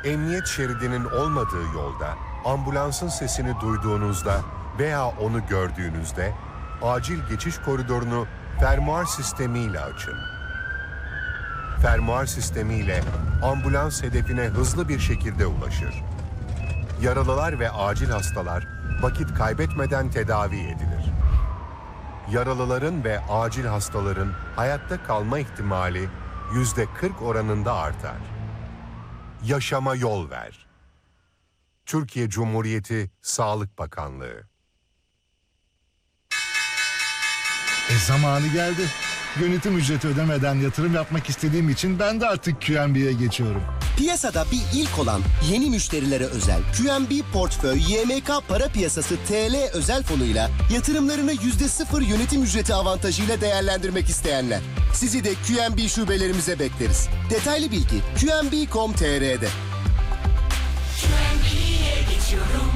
Emniyet şeridinin olmadığı yolda ambulansın sesini duyduğunuzda veya onu gördüğünüzde acil geçiş koridorunu fermuar sistemiyle açın. Fermuar sistemiyle ambulans hedefine hızlı bir şekilde ulaşır. Yaralılar ve acil hastalar vakit kaybetmeden tedavi edilir. Yaralıların ve acil hastaların hayatta kalma ihtimali %40 oranında artar. Yaşama yol ver. Türkiye Cumhuriyeti Sağlık Bakanlığı. Zamanı geldi. Yönetim ücreti ödemeden yatırım yapmak istediğim için ben de artık QNB'ye geçiyorum. Piyasada bir ilk olan yeni müşterilere özel QNB Portföy YMK Para Piyasası TL özel fonuyla yatırımlarını %0 yönetim ücreti avantajıyla değerlendirmek isteyenler. Sizi de QNB şubelerimize bekleriz. Detaylı bilgi qnb.com.tr'de. QNB'ye geçiyorum.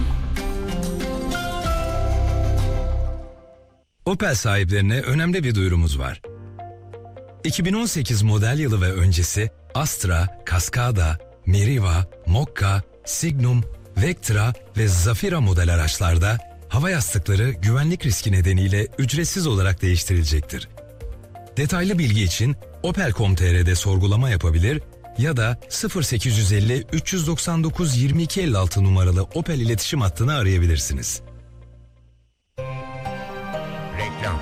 Opel sahiplerine önemli bir duyurumuz var. 2018 model yılı ve öncesi Astra, Cascada, Meriva, Mokka, Signum, Vectra ve Zafira model araçlarda hava yastıkları güvenlik riski nedeniyle ücretsiz olarak değiştirilecektir. Detaylı bilgi için opel.com.tr'de sorgulama yapabilir ya da 0850 399 2256 numaralı Opel iletişim hattını arayabilirsiniz. Reklam.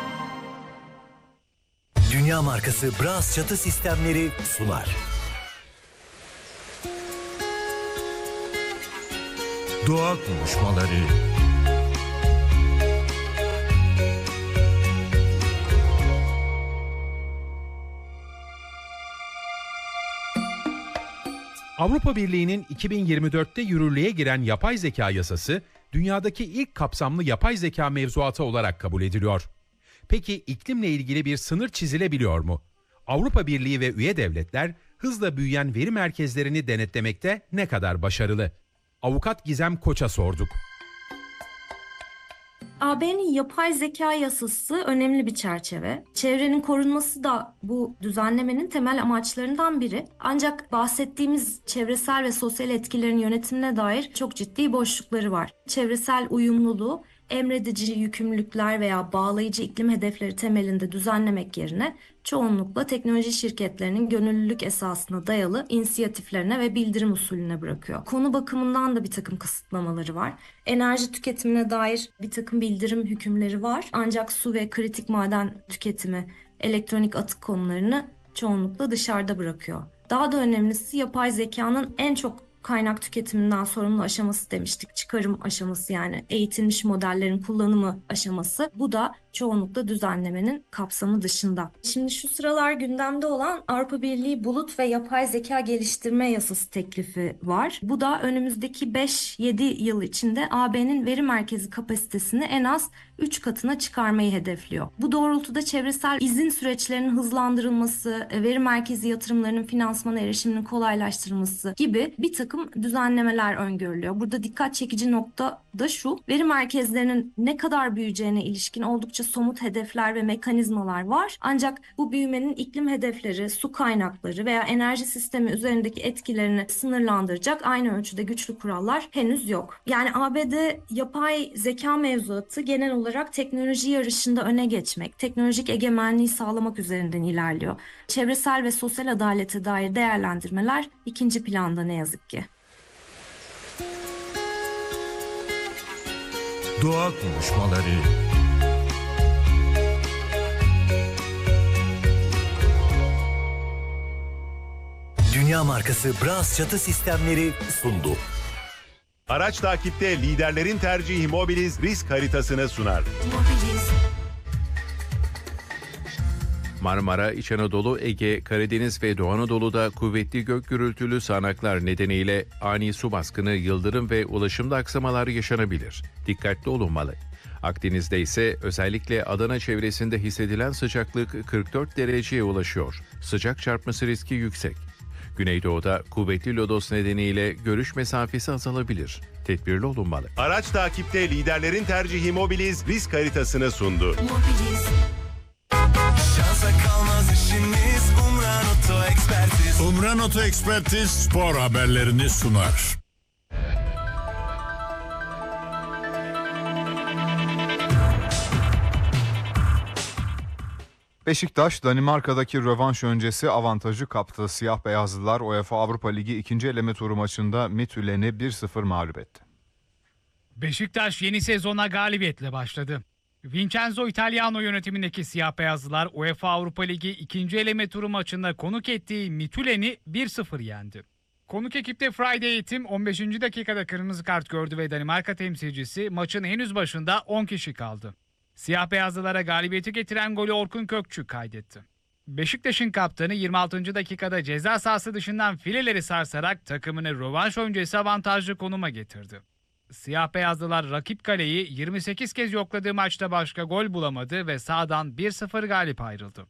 Dünya markası Bras çatı sistemleri sunar. Doğa konuşmaları. Avrupa Birliği'nin 2024'te yürürlüğe giren yapay zeka yasası, dünyadaki ilk kapsamlı yapay zeka mevzuatı olarak kabul ediliyor. Peki iklimle ilgili bir sınır çizilebiliyor mu? Avrupa Birliği ve üye devletler hızla büyüyen veri merkezlerini denetlemekte ne kadar başarılı? Avukat Gizem Koç'a sorduk. AB'nin yapay zeka yasası önemli bir çerçeve. Çevrenin korunması da bu düzenlemenin temel amaçlarından biri. Ancak bahsettiğimiz çevresel ve sosyal etkilerin yönetimine dair çok ciddi boşlukları var. Çevresel uyumluluğu emredici yükümlülükler veya bağlayıcı iklim hedefleri temelinde düzenlemek yerine çoğunlukla teknoloji şirketlerinin gönüllülük esasına dayalı inisiyatiflerine ve bildirim usulüne bırakıyor. Konu bakımından da bir takım kısıtlamaları var. Enerji tüketimine dair bir takım bildirim hükümleri var. Ancak su ve kritik maden tüketimi, elektronik atık konularını çoğunlukla dışarıda bırakıyor. Daha da önemlisi yapay zekanın en çok kaynak tüketiminden sorumlu aşaması demiştik. Çıkarım aşaması, yani eğitilmiş modellerin kullanımı aşaması. Bu da çoğunlukla düzenlemenin kapsamı dışında. Şimdi şu sıralar gündemde olan Avrupa Birliği Bulut ve Yapay Zeka Geliştirme Yasası teklifi var. Bu da önümüzdeki 5-7 yıl içinde AB'nin veri merkezi kapasitesini en az 3 katına çıkarmayı hedefliyor. Bu doğrultuda çevresel izin süreçlerinin hızlandırılması, veri merkezi yatırımlarının finansmana erişiminin kolaylaştırılması gibi bir takım düzenlemeler öngörülüyor. Burada dikkat çekici nokta da şu: veri merkezlerinin ne kadar büyüyeceğine ilişkin oldukça somut hedefler ve mekanizmalar var. Ancak bu büyümenin iklim hedefleri, su kaynakları veya enerji sistemi üzerindeki etkilerini sınırlandıracak aynı ölçüde güçlü kurallar henüz yok. Yani ABD yapay zeka mevzuatı genel olarak teknoloji yarışında öne geçmek, teknolojik egemenliği sağlamak üzerinden ilerliyor. Çevresel ve sosyal adalete dair değerlendirmeler ikinci planda ne yazık ki. Doğa konuşmaları. Dünya markası Bras çatı sistemleri sundu. Araç takipte liderlerin tercihi Mobiliz risk haritasını sunar. Marmara, İç Anadolu, Ege, Karadeniz ve Doğu Anadolu'da kuvvetli gök gürültülü sağanaklar nedeniyle ani su baskını, yıldırım ve ulaşımda aksamalar yaşanabilir. Dikkatli olunmalı. Akdeniz'de ise özellikle Adana çevresinde hissedilen sıcaklık 44 dereceye ulaşıyor. Sıcak çarpması riski yüksek. Güneydoğu'da kuvvetli lodos nedeniyle görüş mesafesi azalabilir. Tedbirli olunmalı. Araç takipte liderlerin tercihi Mobiliz risk haritasını sundu. Mobiliz. Şansa kalmaz işimiz Umran Oto Ekspertiz. Umran Oto Ekspertiz spor haberlerini sunar. Beşiktaş, Danimarka'daki rövanş öncesi avantajı kaptı. Siyah beyazlılar UEFA Avrupa Ligi 2. eleme turu maçında Midtjylland'i 1-0 mağlup etti. Beşiktaş yeni sezona galibiyetle başladı. Vincenzo Italiano yönetimindeki siyah beyazlılar UEFA Avrupa Ligi 2. eleme turu maçında konuk ettiği Midtjylland'i 1-0 yendi. Konuk ekipte Friday Eğitim 15. dakikada kırmızı kart gördü ve Danimarka temsilcisi maçın henüz başında 10 kişi kaldı. Siyah beyazlılara galibiyeti getiren golü Orkun Kökçü kaydetti. Beşiktaş'ın kaptanı 26. dakikada ceza sahası dışından fileleri sarsarak takımını rövanş öncesi avantajlı konuma getirdi. Siyah beyazlılar rakip kaleyi 28 kez yokladığı maçta başka gol bulamadı ve sahadan 1-0 galip ayrıldı.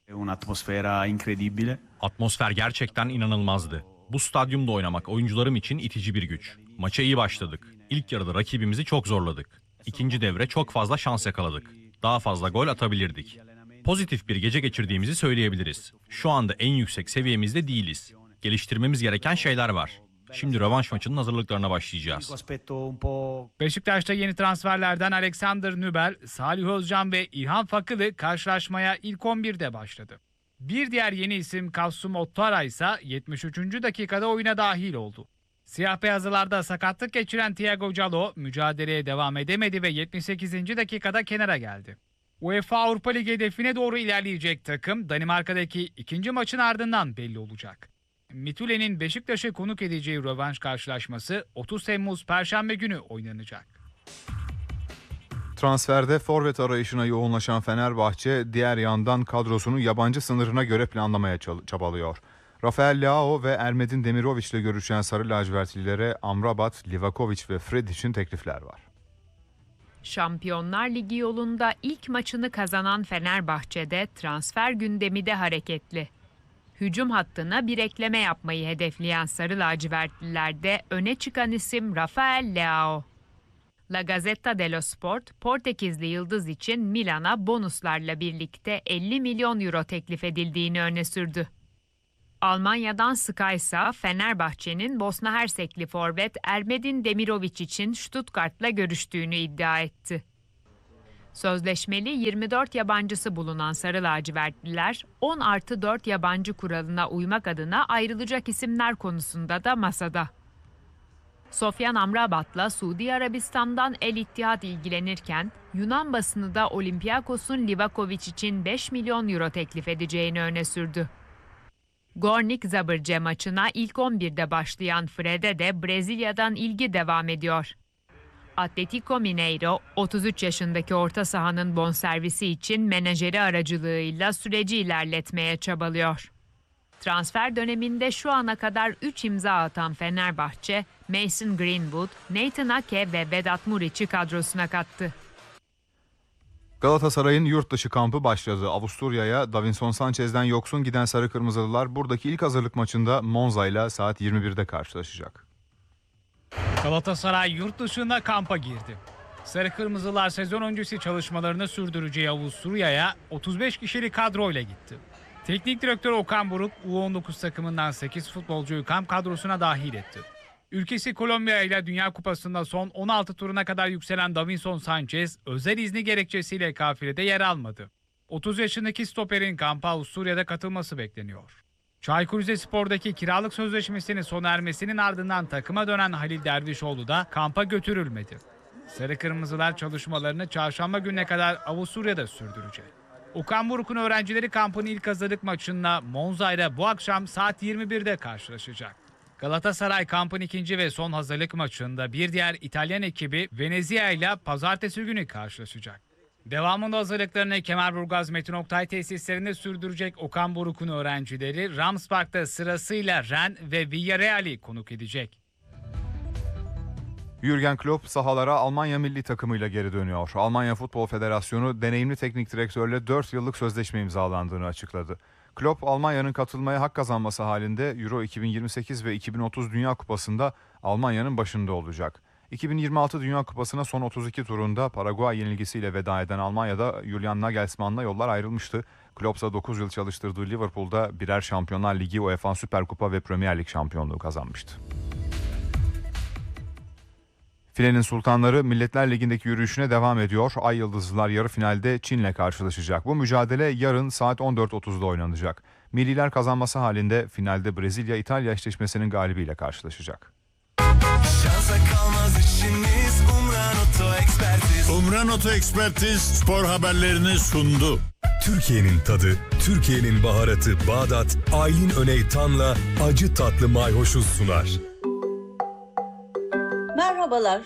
Atmosfer gerçekten inanılmazdı. Bu stadyumda oynamak oyuncularım için itici bir güç. Maça iyi başladık. İlk yarıda rakibimizi çok zorladık. İkinci devre çok fazla şans yakaladık. Daha fazla gol atabilirdik. Pozitif bir gece geçirdiğimizi söyleyebiliriz. Şu anda en yüksek seviyemizde değiliz. Geliştirmemiz gereken şeyler var. Şimdi rövanş maçının hazırlıklarına başlayacağız. Beşiktaş'ta yeni transferlerden Alexander Nübel, Salih Özcan ve İlhan Fakılı karşılaşmaya ilk 11'de başladı. Bir diğer yeni isim Kasum Ottara ise 73. dakikada oyuna dahil oldu. Siyah beyazlılarda sakatlık geçiren Thiago Callo mücadeleye devam edemedi ve 78. dakikada kenara geldi. UEFA Avrupa Ligi hedefine doğru ilerleyecek takım Danimarka'daki ikinci maçın ardından belli olacak. Midtjylland'in Beşiktaş'ı konuk edeceği rövanş karşılaşması 30 Temmuz Perşembe günü oynanacak. Transferde forvet arayışına yoğunlaşan Fenerbahçe, diğer yandan kadrosunu yabancı sınırına göre planlamaya çabalıyor. Rafael Leao ve Ermedin Demirovic ile görüşen Sarı Lacivertlilere Amrabat, Livakovic ve Fred için teklifler var. Şampiyonlar Ligi yolunda ilk maçını kazanan Fenerbahçe'de transfer gündemi de hareketli. Hücum hattına bir ekleme yapmayı hedefleyen Sarı Lacivertlilerde öne çıkan isim Rafael Leao. La Gazzetta dello Sport, Portekizli yıldız için Milan'a bonuslarla birlikte 50 milyon euro teklif edildiğini öne sürdü. Almanya'dan Sky ise Fenerbahçe'nin Bosna Hersekli forvet Ermedin Demirovic için Stuttgart'la görüştüğünü iddia etti. Sözleşmeli 24 yabancısı bulunan Sarı Lacivertliler 10+4 yabancı kuralına uymak adına ayrılacak isimler konusunda da masada. Sofyan Amrabat'la Suudi Arabistan'dan El Ittihad ilgilenirken Yunan basını da Olympiakos'un Livakovic için 5 milyon euro teklif edeceğini öne sürdü. Gornik Zabrze maçına ilk 11'de başlayan Fred'e de Brezilya'dan ilgi devam ediyor. Atletico Mineiro, 33 yaşındaki orta sahanın bonservisi için menajeri aracılığıyla süreci ilerletmeye çabalıyor. Transfer döneminde şu ana kadar 3 imza atan Fenerbahçe, Mason Greenwood, Nathan Ake ve Vedat Muriç'i kadrosuna kattı. Galatasaray'ın yurt dışı kampı başladı. Avusturya'ya Davinson Sanchez'den yoksun giden Sarı Kırmızılılar buradaki ilk hazırlık maçında Monza ile saat 21'de karşılaşacak. Galatasaray yurt dışında kampa girdi. Sarı Kırmızılar sezon öncesi çalışmalarını sürdüreceği Avusturya'ya 35 kişilik kadroyla gitti. Teknik direktör Okan Buruk, U19 takımından 8 futbolcuyu kamp kadrosuna dahil etti. Ülkesi Kolombiya ile Dünya Kupası'nda son 16 turuna kadar yükselen Davinson Sanchez, özel izni gerekçesiyle kafilede yer almadı. 30 yaşındaki stoperin kampa Avusturya'da katılması bekleniyor. Çaykur Rizespor'daki kiralık sözleşmesinin sona ermesinin ardından takıma dönen Halil Dervişoğlu da kampa götürülmedi. Sarı Kırmızılar çalışmalarını çarşamba gününe kadar Avusturya'da sürdürecek. Okan Buruk'un öğrencileri kampın ilk hazırlık maçında Monza ile bu akşam saat 21'de karşılaşacak. Galatasaray kampın ikinci ve son hazırlık maçında bir diğer İtalyan ekibi Venezia ile pazartesi günü karşılaşacak. Devamında hazırlıklarını Kemerburgaz Metin Oktay tesislerinde sürdürecek Okan Buruk'un öğrencileri Rams Park'ta sırasıyla Rennes ve Villarreal'i konuk edecek. Jürgen Klopp sahalara Almanya milli takımıyla geri dönüyor. Almanya Futbol Federasyonu deneyimli teknik direktörle 4 yıllık sözleşme imzalandığını açıkladı. Klopp, Almanya'nın katılmaya hak kazanması halinde Euro 2028 ve 2030 Dünya Kupası'nda Almanya'nın başında olacak. 2026 Dünya Kupası'na son 32 turunda Paraguay yenilgisiyle veda eden Almanya'da Julian Nagelsmann'la yollar ayrılmıştı. Klopp ise 9 yıl çalıştırdığı Liverpool'da birer Şampiyonlar Ligi, UEFA Süper Kupa ve Premier Lig şampiyonluğu kazanmıştı. Filenin sultanları Milletler Ligi'ndeki yürüyüşüne devam ediyor. Ay Yıldızlılar yarı finalde Çin'le karşılaşacak. Bu mücadele yarın saat 14.30'da oynanacak. Milliler kazanması halinde finalde Brezilya-İtalya eşleşmesinin galibiyle karşılaşacak. Umran Oto Ekspertiz spor haberlerini sundu. Türkiye'nin tadı, Türkiye'nin baharatı Bağdat, Aylin Öney Tan'la acı tatlı mayhoşuz sunar. Merhabalar.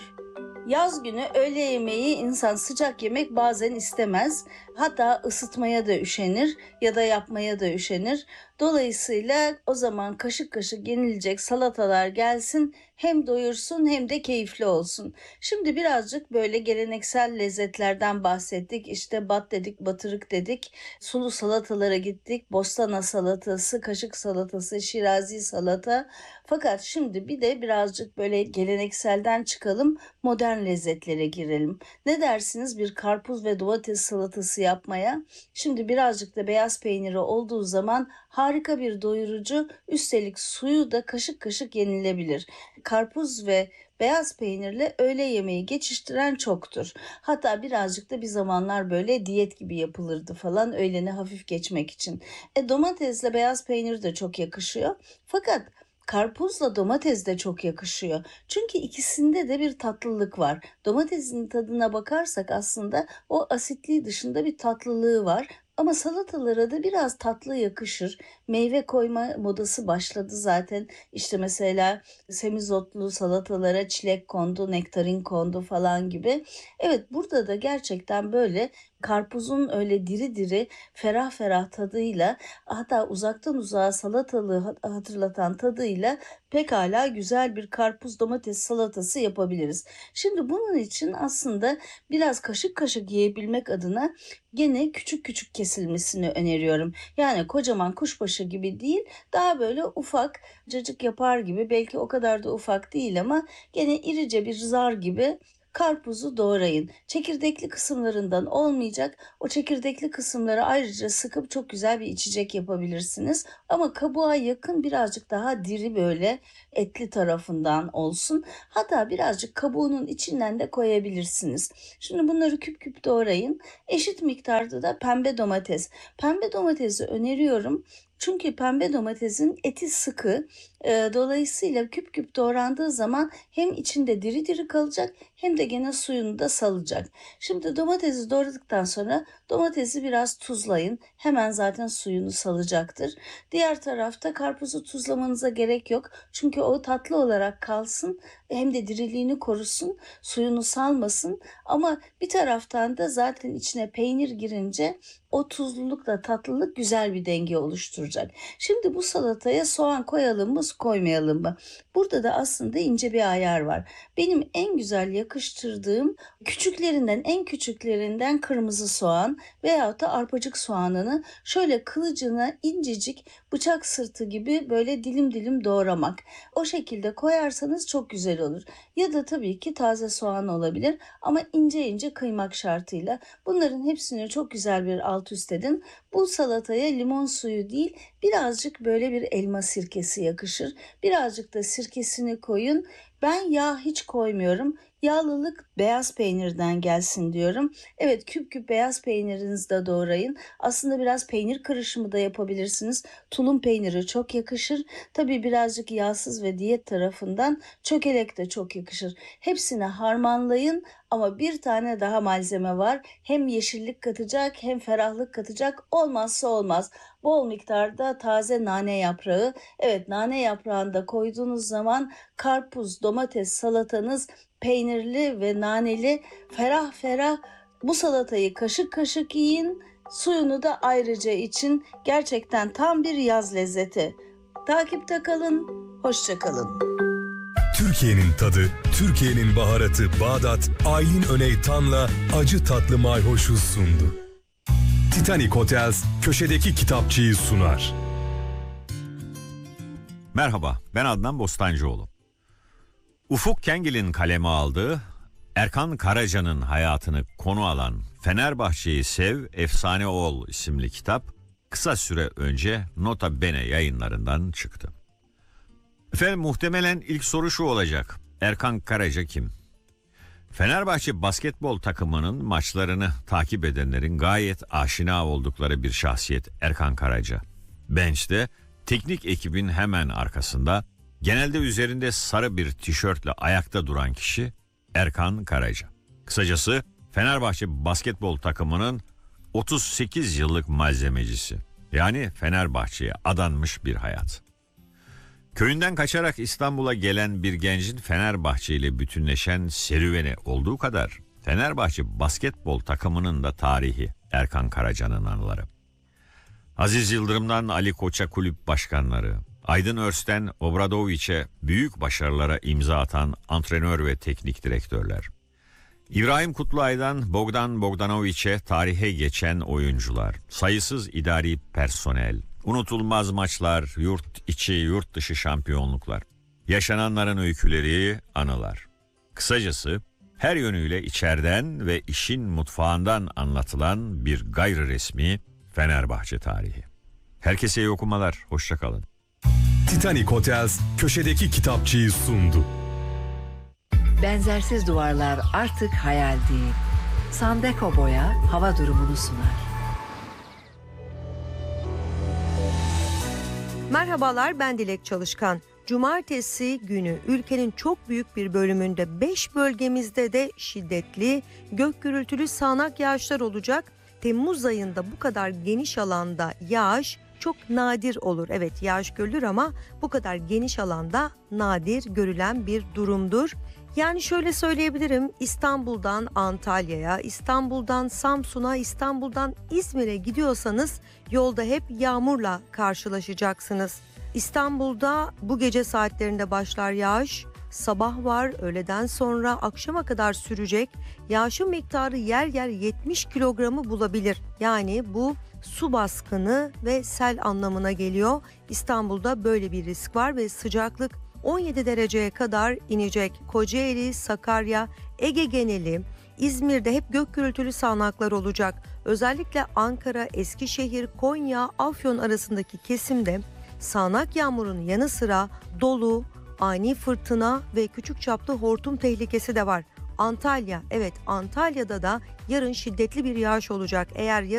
Yaz günü öğle yemeği insan sıcak yemek bazen istemez. Hatta ısıtmaya da üşenir ya da yapmaya da üşenir. Dolayısıyla o zaman kaşık kaşık yenilecek salatalar gelsin, hem doyursun hem de keyifli olsun. Şimdi birazcık böyle geleneksel lezzetlerden bahsettik. İşte bat dedik, batırık dedik. Sulu salatalara gittik. Bostana salatası, kaşık salatası, şirazi salata. Fakat şimdi bir de birazcık böyle gelenekselden çıkalım, modern lezzetlere girelim. Ne dersiniz bir karpuz ve domates salatası yapmaya? Şimdi birazcık da beyaz peyniri olduğu zaman harika bir doyurucu, üstelik suyu da kaşık kaşık yenilebilir. Karpuz ve beyaz peynirle öğle yemeği geçiştiren çoktur. Hatta birazcık da bir zamanlar böyle diyet gibi yapılırdı falan, öğleni hafif geçmek için. Domatesle beyaz peynir de çok yakışıyor. Fakat karpuzla domates de çok yakışıyor. Çünkü ikisinde de bir tatlılık var. Domatesin tadına bakarsak aslında o asitliği dışında bir tatlılığı var. Ama salatalara da biraz tatlı yakışır. Meyve koyma modası başladı zaten. İşte mesela semizotlu salatalara çilek kondu, nektarin kondu falan gibi. Evet, burada da gerçekten böyle karpuzun öyle diri diri, ferah ferah tadıyla, hatta uzaktan uzağa salatalığı hatırlatan tadıyla pekala güzel bir karpuz domates salatası yapabiliriz. Şimdi bunun için aslında biraz kaşık kaşık yiyebilmek adına gene küçük küçük kesilmesini öneriyorum. Yani kocaman kuşbaşı gibi değil, daha böyle ufak, cacık yapar gibi, belki o kadar da ufak değil ama gene irice bir zar gibi karpuzu doğrayın. Çekirdekli kısımlarından olmayacak. O çekirdekli kısımları ayrıca sıkıp çok güzel bir içecek yapabilirsiniz. Ama kabuğa yakın, birazcık daha diri, böyle etli tarafından olsun. Hatta birazcık kabuğunun içinden de koyabilirsiniz. Şimdi bunları küp küp doğrayın. Eşit miktarda da pembe domates. Pembe domatesi öneriyorum. Çünkü pembe domatesin eti sıkı, dolayısıyla küp küp doğrandığı zaman hem içinde diri diri kalacak hem de gene suyunu da salacak. Şimdi domatesi doğradıktan sonra domatesi biraz tuzlayın. Hemen zaten suyunu salacaktır. Diğer tarafta karpuzu tuzlamanıza gerek yok. Çünkü o tatlı olarak kalsın, hem de diriliğini korusun, suyunu salmasın. Ama bir taraftan da zaten içine peynir girince o tuzlulukla tatlılık güzel bir denge oluşturacak. Şimdi bu salataya soğan koyalım mı, koymayalım mı? Burada da aslında ince bir ayar var. Benim en güzel yakıştırdığım en küçüklerinden kırmızı soğan veyahut da arpacık soğanını şöyle kılıcına incecik, bıçak sırtı gibi böyle dilim dilim doğramak. O şekilde koyarsanız çok güzel olur. Ya da tabii ki taze soğan olabilir ama ince ince kıymak şartıyla. Bunların hepsini çok güzel bir alt üst edin. Bu salataya limon suyu değil, birazcık böyle bir elma sirkesi yakışır. Birazcık da sirkesini koyun. Ben yağ hiç koymuyorum. Yağlılık beyaz peynirden gelsin diyorum. Evet, küp küp beyaz peynirinizi de doğrayın. Aslında biraz peynir karışımı da yapabilirsiniz. Tulum peyniri çok yakışır. Tabii birazcık yağsız ve diyet tarafından çökelek de çok yakışır. Hepsini harmanlayın ama bir tane daha malzeme var. Hem yeşillik katacak hem ferahlık katacak. Olmazsa olmaz. Bol miktarda taze nane yaprağı. Evet, nane yaprağını da koyduğunuz zaman karpuz, domates salatanız peynirli ve naneli, ferah ferah. Bu salatayı kaşık kaşık yiyin. Suyunu da ayrıca için. Gerçekten tam bir yaz lezzeti. Takipte kalın. Hoşça kalın. Türkiye'nin tadı, Türkiye'nin baharatı Bağdat, Aylin Öney Tan'la acı tatlı mayhoşuz sundu. Titanic Hotels köşedeki kitapçıyı sunar. Merhaba, ben Adnan Bostancıoğlu. Ufuk Kengil'in kaleme aldığı, Erkan Karaca'nın hayatını konu alan Fenerbahçe'yi Sev, Efsane Ol isimli kitap kısa süre önce Nota Bene yayınlarından çıktı. Efendim, muhtemelen ilk soru şu olacak: Erkan Karaca kim? Fenerbahçe basketbol takımının maçlarını takip edenlerin gayet aşina oldukları bir şahsiyet Erkan Karaca. Bench'te teknik ekibin hemen arkasında, genelde üzerinde sarı bir tişörtle ayakta duran kişi Erkan Karaca. Kısacası Fenerbahçe basketbol takımının 38 yıllık malzemecisi. Yani Fenerbahçe'ye adanmış bir hayat. Köyünden kaçarak İstanbul'a gelen bir gencin Fenerbahçe ile bütünleşen serüveni olduğu kadar Fenerbahçe basketbol takımının da tarihi Erkan Karaca'nın anıları. Aziz Yıldırım'dan Ali Koç'a kulüp başkanları, Aydın Öz'ten Obradoviç'e büyük başarılara imza atan antrenör ve teknik direktörler, İbrahim Kutluay'dan Bogdan Bogdanoviç'e tarihe geçen oyuncular, sayısız idari personel, unutulmaz maçlar, yurt içi yurt dışı şampiyonluklar, yaşananların öyküleri, anılar. Kısacası her yönüyle içeriden ve işin mutfağından anlatılan bir gayri resmi Fenerbahçe tarihi. Herkese iyi okumalar, hoşça kalın. Titanic Hotels köşedeki kitapçıyı sundu. Benzersiz duvarlar artık hayal değil. Sandeko Boya hava durumunu sunar. Merhabalar, ben Dilek Çalışkan. Cumartesi günü ülkenin çok büyük bir bölümünde 5 bölgemizde de şiddetli, gök gürültülü sağanak yağışlar olacak. Temmuz ayında bu kadar geniş alanda yağış çok nadir olur. Evet, yağış görülür ama bu kadar geniş alanda nadir görülen bir durumdur. Yani şöyle söyleyebilirim: İstanbul'dan Antalya'ya, İstanbul'dan Samsun'a, İstanbul'dan İzmir'e gidiyorsanız yolda hep yağmurla karşılaşacaksınız. İstanbul'da bu gece saatlerinde başlar yağış. Sabah var, öğleden sonra akşama kadar sürecek. Yağışın miktarı yer yer 70 kilogramı bulabilir. Yani bu su baskını ve sel anlamına geliyor. İstanbul'da böyle bir risk var ve sıcaklık 17 dereceye kadar inecek. Kocaeli, Sakarya, Ege geneli, İzmir'de hep gök gürültülü sağanaklar olacak. Özellikle Ankara, Eskişehir, Konya, Afyon arasındaki kesimde sağanak yağmurun yanı sıra dolu, ani fırtına ve küçük çaplı hortum tehlikesi de var. Antalya, evet, Antalya'da da yarın şiddetli bir yağış olacak. Eğer